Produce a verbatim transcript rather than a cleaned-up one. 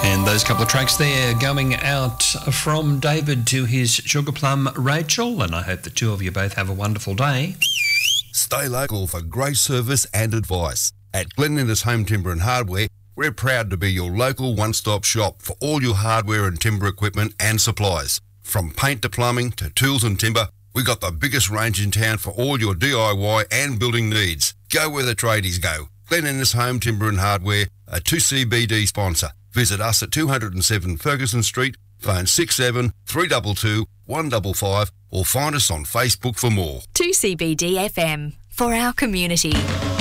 And those couple of tracks there going out from David to his sugar plum Rachel, and I hope the two of you both have a wonderful day. Stay local for great service and advice. At Glen Innes Home Timber and Hardware, we're proud to be your local one-stop shop for all your hardware and timber equipment and supplies. From paint to plumbing to tools and timber, we've got the biggest range in town for all your D I Y and building needs. Go where the tradies go. Glen Innes Home Timber and Hardware, a two C B D sponsor. Visit us at two oh seven Ferguson Street, phone six seven three two two one five five, or find us on Facebook for more. two C B D F M, for our community.